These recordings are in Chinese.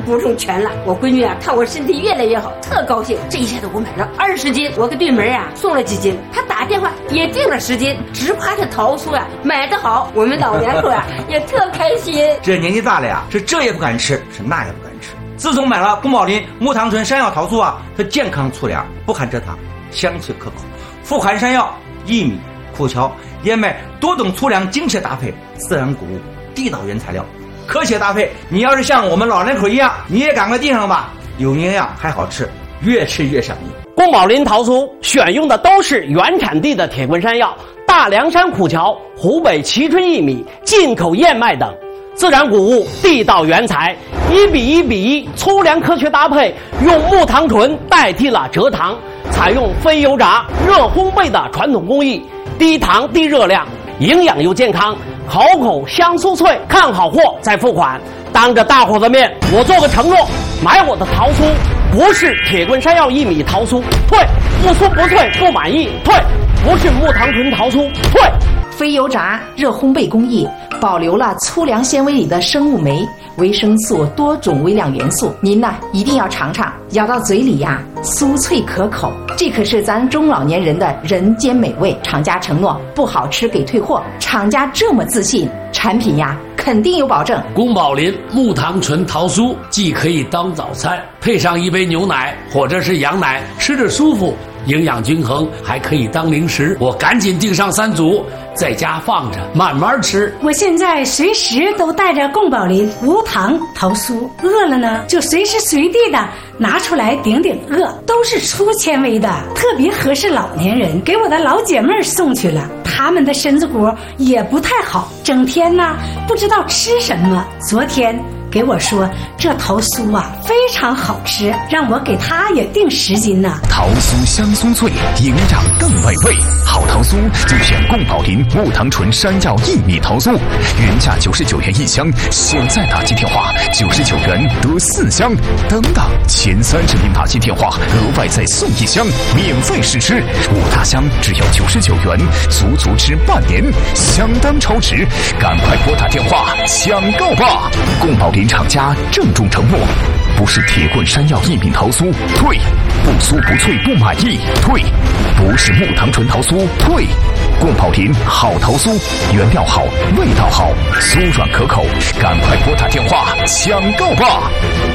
补充全了。我闺女啊，看我身体越来越好，特高兴。这一下子我买了20斤，我给对门啊送了几斤，他打电话也订了10斤，直夸这桃酥啊买得好。我们老两口啊也特开心。 这年纪大了呀，是这也不敢吃，是那也不敢吃。自从买了宫保林木糖醇山药桃酥啊，它健康粗粮，不含蔗糖，香脆可口，富含山药、薏米、苦荞、燕麦多种粗粮精确搭配，自然谷物，地道原材料，科学搭配。你要是像我们老人口一样，你也赶快订上吧，有营养还好吃，越吃越上瘾。 宫保林桃酥选用的都是原产地的铁棍山药、大凉山苦荞、湖北蕲春薏米、进口燕麦等，自然谷物，地道原材，1:1:1粗粮科学搭配，用木糖醇代替了蔗糖，采用非油炸、热烘焙的传统工艺，低糖低热量，营养又健康，口香酥脆。看好货再付款。当着大伙的面，我做个承诺，买我的桃酥不是铁棍山药薏米桃酥，退；不酥不脆不满意，退；不是木糖醇桃酥，退。 非油炸、热烘焙工艺保留了粗粮纤维里的生物酶、维生素多种微量元素，您呢一定要尝尝，咬到嘴里呀，酥脆可口，这可是咱中老年人的人间美味。厂家承诺不好吃给退货，厂家这么自信，产品呀肯定有保证。 宫保林木糖醇桃酥既可以当早餐，配上一杯牛奶或者是羊奶，吃着舒服，营养均衡，还可以当零食。我赶紧订上3组，在家放着慢慢吃。 我现在随时都带着宫保林无糖桃酥，饿了呢就随时随地的拿出来顶顶饿，都是粗纤维的，特别合适老年人。给我的老姐妹送去了，他们的身子骨也不太好，整天呢不知道吃什么。昨天给我说这桃酥啊非常好吃，让我给他也订10斤呢。 桃酥香酥脆，营养更美味。好桃酥就选宫保林木糖醇山药薏米桃酥，原价99元1箱，现在打进电话99元得4箱。等等，前30名打进电话额外再送1箱，免费试吃，5大箱只要99元，足吃半年，相当超值。赶快拨打电话抢购吧！宫保林厂家郑重承诺，不是铁棍山药薏米桃酥，退；不酥不脆不满意，退；不是木糖醇桃酥，退。宫保林好桃酥，原料好，味道好，酥软可口，赶快拨打电话抢购吧！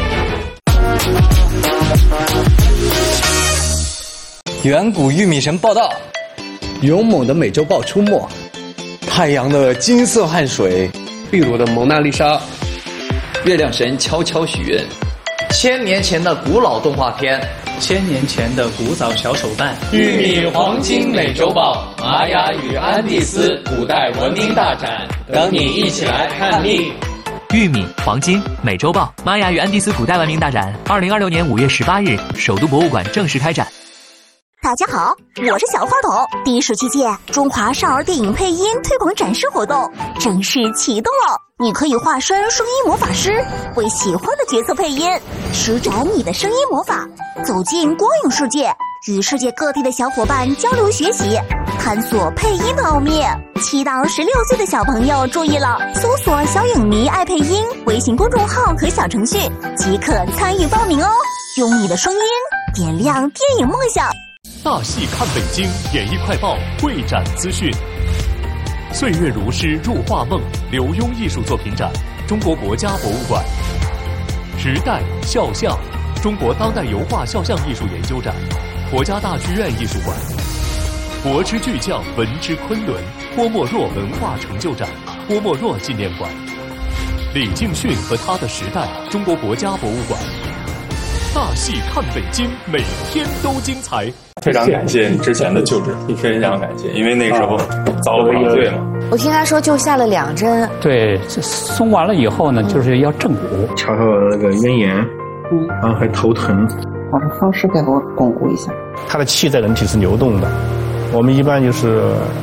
远古玉米神报道，勇猛的美洲豹出没，太阳的金色汗水， 秘鲁的蒙娜丽莎， 月亮神悄悄许愿，1000年前的古老动画片 ，1000年前的古早小手办， 玉米黄金美洲豹，玛雅与安第斯古代文明大展，等你一起来看腻。 玉米黄金美洲豹，玛雅与安第斯古代文明大展，2026年5月18日，首都博物馆正式开展。 大家好，我是小花筒。第17届中华少儿电影配音推广展示活动正式启动了，你可以化身声音魔法师，为喜欢的角色配音，施展你的声音魔法，走进光影世界，与世界各地的小伙伴交流学习，探索配音的奥秘。7到16岁的小朋友注意了，搜索小影迷爱配音微信公众号和小程序即可参与报名哦，用你的声音点亮电影梦想。 大戏看北京演艺快报会展资讯。岁月如诗入画梦刘墉艺术作品展，中国国家博物馆。时代肖像，中国当代油画肖像艺术研究展，国家大剧院艺术馆。国之巨匠文之昆仑，郭沫若文化成就展，郭沫若纪念馆。李敬训和他的时代，中国国家博物馆。大戏看北京，每天都精彩。 非常感谢你之前的救治，非常感谢，因为那个时候遭了麻醉嘛。 我听他说就下了2针。 对，这松完了以后呢，就是要正骨。 瞧瞧我那个咽炎，然后还头疼。 把方式给我巩固一下。 他的气在人体是流动的，我们一般就是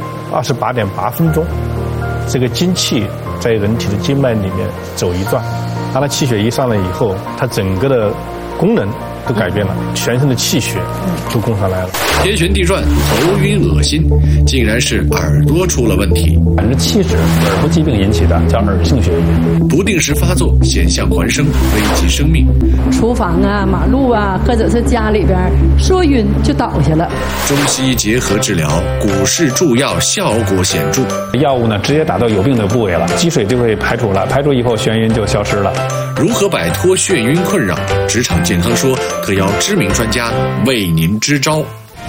28.8分钟，这个精气在人体的经脉里面走一转。当他气血一上来以后，它整个的功能都改变了，全身的气血都供上来了。 天旋地转，头晕恶心，竟然是耳朵出了问题。 70%耳朵疾病引起的，叫耳性眩晕， 不定时发作，险象环生，危及生命。 厨房啊、马路啊，或者是家里边说晕就倒下了。 中西医结合治疗，古式助药效果显著。 药物呢，直接打到有病的部位了，积水就会排除了，排除以后眩晕就消失了。 如何摆脱眩晕困扰？职场健康说特邀知名专家为您支招。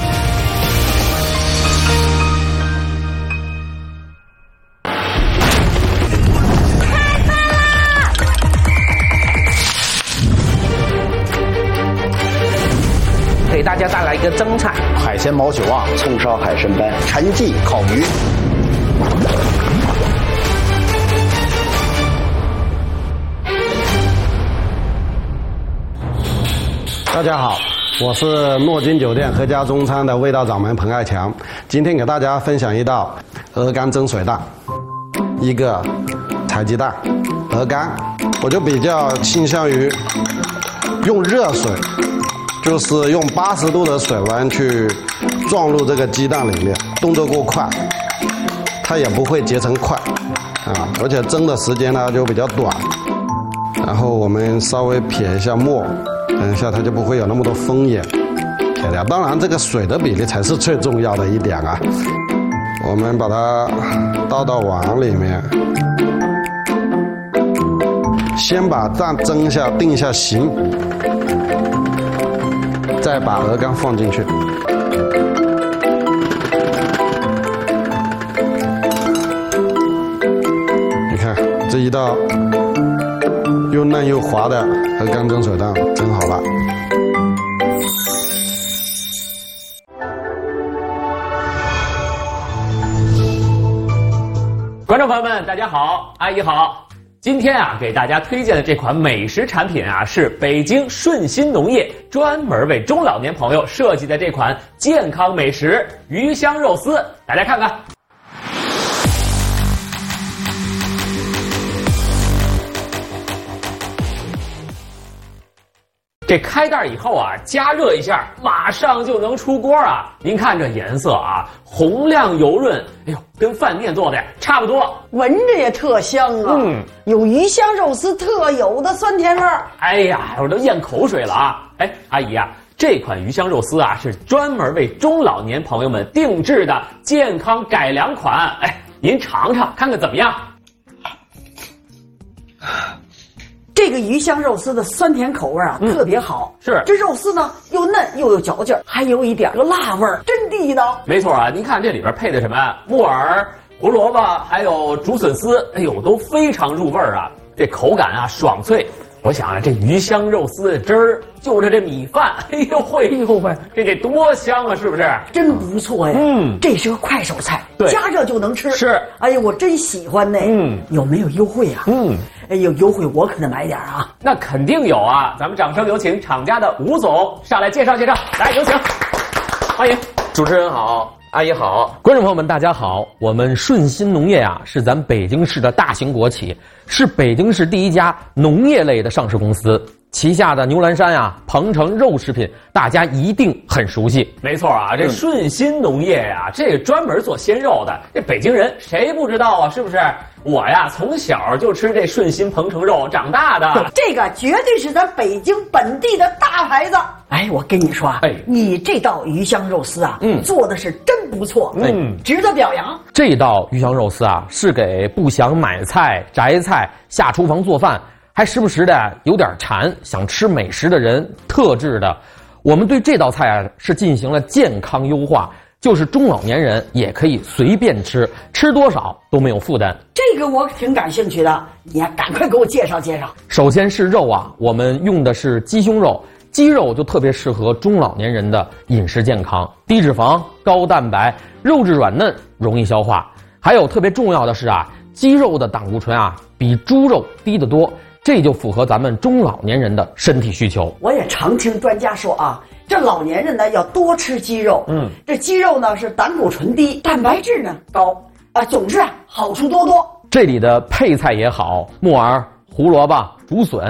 给大家带来一个蒸菜： 海鲜毛球啊，葱烧海参斑，陈记烤鱼。 大家好，我是诺金酒店合家中餐的味道掌门彭爱强，今天给大家分享一道鹅肝蒸水蛋，一个柴鸡蛋。鹅肝我就比较倾向于用热水，就是用80度的水温去撞入这个鸡蛋里面，动作够快，它也不会结成块啊，而且蒸的时间呢就比较短。然后我们稍微撇一下沫，等一下它就不会有那么多风眼，撇掉。当然这个水的比例才是最重要的一点啊。我们把它倒到碗里面，先把蛋蒸一下，定一下型，再把鹅肝放进去。你看这一道又嫩又滑的鹅肝蒸水蛋蒸好了。 观众朋友们，大家好，阿姨好。今天啊，给大家推荐的这款美食产品啊，是北京顺心农业专门为中老年朋友设计的这款健康美食鱼香肉丝，大家看看。这开袋以后啊，加热一下，马上就能出锅啊！您看这颜色啊，红亮油润，哎呦，跟饭店做的差不多， 闻着也特香啊！有鱼香肉丝特有的酸甜味儿。 哎呀，我都咽口水了啊！哎，阿姨啊，这款鱼香肉丝啊，是专门为中老年朋友们定制的健康改良款。哎，您尝尝看看怎么样？ 这个鱼香肉丝的酸甜口味啊，特别好。 是这肉丝呢，又嫩又有嚼劲儿，还有一点个辣味儿，真地道。 没错啊，您看这里边配的什么木耳、胡萝卜，还有竹笋丝，哎呦，都非常入味儿啊。这口感啊爽脆。我想啊，这鱼香肉丝的汁儿就着这米饭，哎呦喂，这得多香啊，是不是？ 真不错呀。这是个快手菜， 对， 加热就能吃。 是， 哎呀，我真喜欢呢。有没有优惠啊？哎，有优惠我可得买点啊。 那肯定有啊，咱们掌声有请厂家的吴总上来介绍介绍，来有请，欢迎。 主持人好。阿姨好，观众朋友们大家好，我们顺心农业啊是咱北京市的大型国企，是北京市第一家农业类的上市公司，旗下的牛栏山啊、鹏程肉食品大家一定很熟悉。 没错啊，这顺心农业呀，这专门做鲜肉的，这北京人谁不知道啊？是不是？我呀从小就吃这顺心鹏程肉长大的， 这个绝对是咱北京本地的大牌子。哎，我跟你说啊，你这道鱼香肉丝啊，做的是真不错，值得表扬。 这道鱼香肉丝啊，是给不想买菜、摘菜、下厨房做饭，还时不时的有点馋、想吃美食的人特制的。我们对这道菜啊是进行了健康优化，就是中老年人也可以随便吃，吃多少都没有负担。 这个我挺感兴趣的，你呀赶快给我介绍介绍。 首先是肉啊，我们用的是鸡胸肉。鸡肉就特别适合中老年人的饮食健康，低脂肪、高蛋白，肉质软嫩，容易消化。还有特别重要的是啊，鸡肉的胆固醇啊比猪肉低得多，这就符合咱们中老年人的身体需求。 我也常听专家说啊，这老年人呢要多吃鸡肉，这鸡肉呢是胆固醇低，蛋白质呢高啊，总之啊好处多多。 这里的配菜也好，木耳、胡萝卜、竹笋。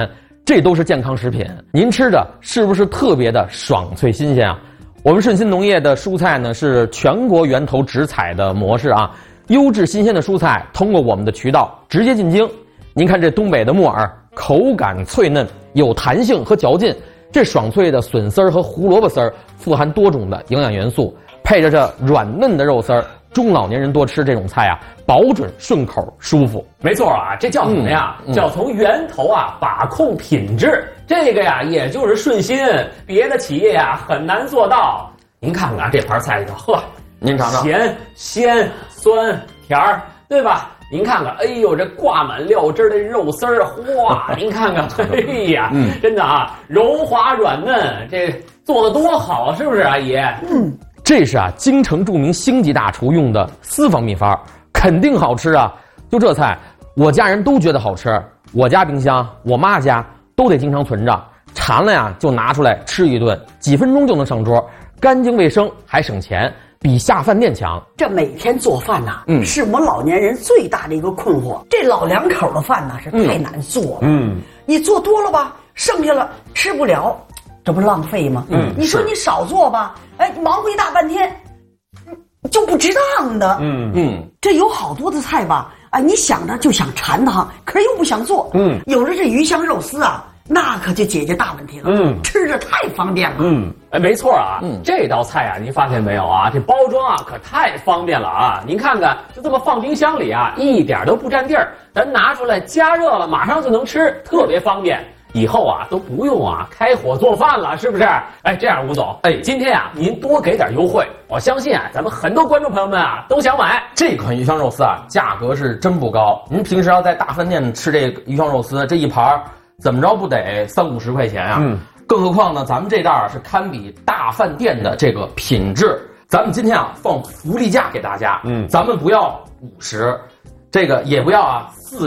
这都是健康食品，您吃着是不是特别的爽脆新鲜啊？我们顺鑫农业的蔬菜呢是全国源头直采的模式啊，优质新鲜的蔬菜通过我们的渠道直接进京。您看这东北的木耳，口感脆嫩，有弹性和嚼劲。这爽脆的笋丝儿和胡萝卜丝儿富含多种的营养元素，配着这软嫩的肉丝儿，中老年人多吃这种菜啊，保准顺口舒服。 没错啊，这叫什么呀？叫从源头啊把控品质。这个呀，也就是顺鑫，别的企业呀很难做到。您看看这盘菜里头，呵， 您尝尝， 咸、鲜、酸、甜儿，对吧？您看看，哎呦，这挂满料汁的肉丝儿，哇！您看看，哎呀，真的啊，柔滑软嫩，这做的多好，是不是，阿姨？ 这是啊，京城著名星级大厨用的私房秘方，肯定好吃啊！就这菜，我家人都觉得好吃，我家冰箱、我妈家都得经常存着，馋了呀就拿出来吃一顿，几分钟就能上桌，干净卫生还省钱。比下饭店强。 这每天做饭呐，是我们老年人最大的一个困惑。这老两口的饭呐是太难做了。你做多了吧，剩下了吃不了，这不浪费吗？你说你少做吧，哎，忙活一大半天，就不值当的。这有好多的菜吧，哎，你想着就想馋它，可是又不想做。有了这鱼香肉丝啊，那可就解决大问题了。吃着太方便了。 哎，没错啊。这道菜啊，您发现没有啊？这包装啊可太方便了啊！您看看，就这么放冰箱里啊，一点都不占地儿，咱拿出来加热了，马上就能吃，特别方便。以后啊都不用啊开火做饭了，是不是？哎，这样吴总，哎，今天啊您多给点优惠，我相信啊咱们很多观众朋友们啊都想买这款鱼香肉丝啊，价格是真不高。您平时要在大饭店吃这个鱼香肉丝，这一盘怎么着不得30-50块钱啊？更何况呢，咱们这袋是堪比大饭店的这个品质。咱们今天啊放福利价给大家，咱们不要50，这个也不要啊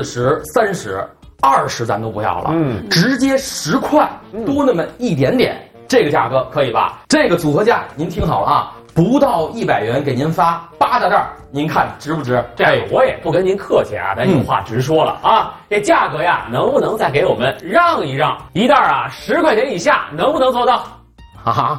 40、30。20咱都不要了，直接10块，多那么一点点，这个价格可以吧？这个组合价您听好了啊，不到100元给您发8大袋，您看值不值？ 这我也不跟您客气啊，咱有话直说了啊，这价格呀，能不能再给我们让一让？一袋啊10块钱以下，能不能做到？ 啊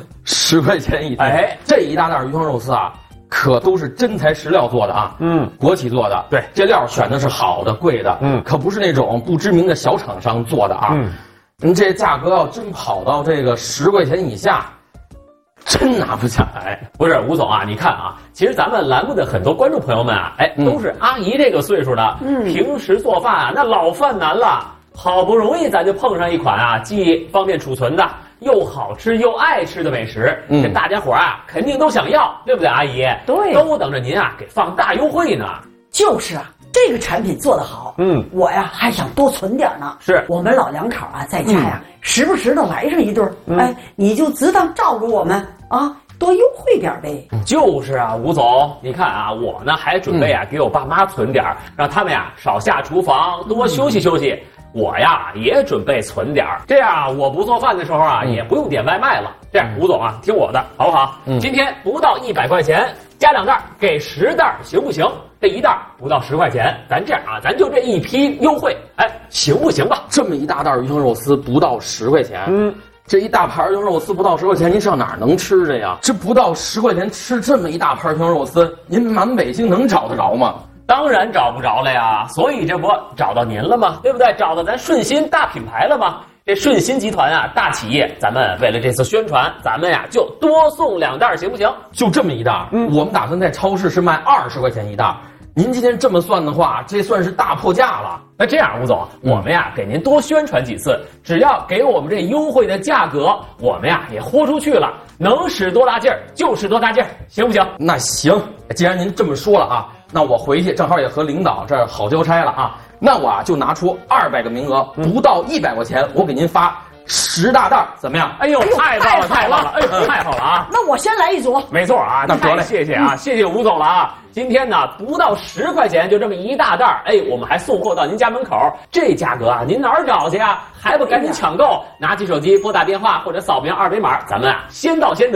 ，10块钱一袋，哎，这一大袋鱼香肉丝啊。可都是真材实料做的啊，国企做的，对，这料选的是好的、贵的，可不是那种不知名的小厂商做的啊，您这价格要真跑到这个10块钱以下，真拿不下来。 不是吴总啊，你看啊，其实咱们栏目的很多观众朋友们啊，哎，都是阿姨这个岁数的，平时做饭啊，那老犯难了，好不容易咱就碰上一款啊，既方便储存的。又好吃又爱吃的美食，这大家伙啊肯定都想要，对不对，阿姨？ 对， 都等着您啊给放大优惠呢。 就是啊，这个产品做得好，我呀还想多存点呢。 是我们老两口啊在家呀，时不时的来上一顿，哎，你就只当照顾我们啊，多优惠点呗。 就是啊，吴总，你看啊，我呢还准备啊给我爸妈存点，让他们呀少下厨房，多休息休息。我呀也准备存点儿，这样我不做饭的时候啊，也不用点外卖了。这样，吴总啊，听我的，好不好？今天不到100块钱，加2袋，给10袋，行不行？这一袋不到10块钱，咱这样啊，咱就这一批优惠，哎，行不行吧？ 这么一大袋鱼香肉丝不到10块钱，这一大盘鱼香肉丝不到10块钱，您上哪儿能吃去呀？这不到10块钱吃这么一大盘鱼香肉丝，您满北京能找得着吗？ 当然找不着了呀，所以这不找到您了吗？对不对？找到咱顺鑫大品牌了吗？这顺鑫集团啊，大企业，咱们为了这次宣传，咱们呀就多送2袋，行不行？ 就这么一袋，我们打算在超市是卖20块钱一袋。您今天这么算的话，这算是大破价了。 那这样，吴总，我们呀给您多宣传几次，只要给我们这优惠的价格，我们呀也豁出去了，能使多大劲儿就使多大劲儿，行不行？ 那行，既然您这么说了啊。那我回去正好也和领导这儿好交差了啊，那我啊就拿出200个名额，不到100块钱，我给您发10大袋，怎么样？ 哎呦，太棒了，太棒了！哎呦，太好了啊！ 那我先来一组。 没错啊，那得嘞，谢谢啊，谢谢吴总了啊！今天呢，不到10块钱就这么一大袋，哎，我们还送货到您家门口，这价格啊，您哪儿找去啊？还不赶紧抢购？拿起手机拨打电话或者扫描2维码，咱们啊先到先得。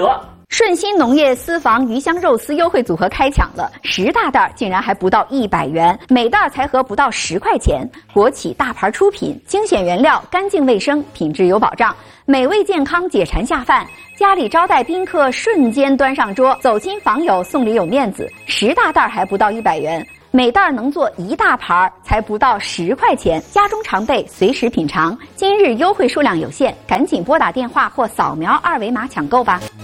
顺鑫农业私房鱼香肉丝优惠组合开抢了，10大袋竟然还不到100元，每袋才合不到10块钱。国企大牌出品，精选原料，干净卫生，品质有保障，美味健康，解馋下饭。家里招待宾客，瞬间端上桌，走亲访友送礼有面子。10大袋还不到100元。每袋能做1大盘，才不到10块钱，家中常备，随时品尝。今日优惠数量有限，赶紧拨打电话或扫描2维码抢购吧。